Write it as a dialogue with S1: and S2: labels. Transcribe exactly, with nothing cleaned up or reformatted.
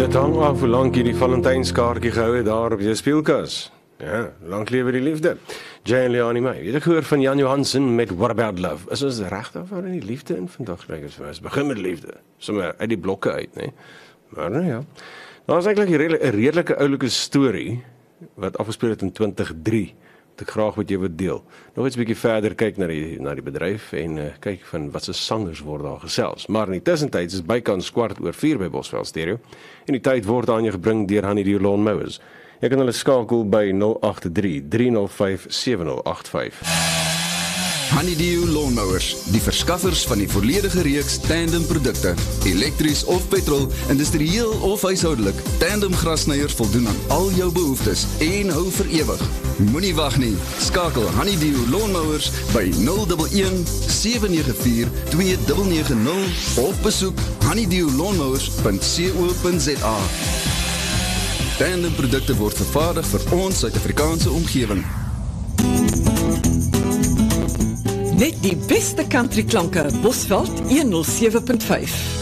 S1: Dit hang af hoe lank jy die Valentynskaartjie gehou het daar op jou speelkas. Ja, lank lewe die liefde. Jay en Leonie May. Het ek gehoor van Jan Johansen met What About Love? Is ons regtig waar in die liefde in vandag lyk as ons begin met liefde. Sommer uit die blokke uit, né? Maar nou ja. Daar is eintlik 'n redelike, redelike oulike storie wat afgespeel het in twintig oh drie. Wat ek graag met jou wil deel. Nog iets bietjie verder kyk na die na die bedryf en uh, kyk van wat se sangers word daar gesels. Maar in die tussentyd is bykans kwart oor vier by Bosveld Stereo en die tyd word aan jou gebring deur Honeydew Lawnmowers. Jy kan hulle skakel by nul agt drie, drie nul vyf, sewe nul agt vyf.
S2: Honeydew Lawnmowers, die verskaffers van die volledige reeks tandem produkte, elektries of petrol, industrieel of huishoudelik. Tandem grasnyers voldoen aan al jou behoeftes en hou vir ewig. Moenie wag nie. Skakel Honeydew Lawnmowers by nul een een, sewe nege vier, twee nege nege nul of besoek honeydew lawnmowers punt co punt za. Tandem produkte word vervaardig vir ons Suid-Afrikaanse omgewing.
S3: Net die beste country klanke, Bosveld honderd sewe punt vyf.